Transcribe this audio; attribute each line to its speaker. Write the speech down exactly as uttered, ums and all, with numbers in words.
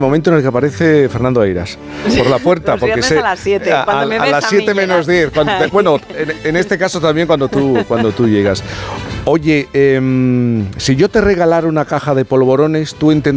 Speaker 1: Momento en el que aparece Fernando Eiras por la puerta, porque sé,
Speaker 2: a las siete,
Speaker 1: a, a, a las siete menos diez, cuando te, bueno, en, en este caso también cuando tú, cuando tú llegas. Oye, eh, si yo te regalara una caja de polvorones, ¿tú entenderías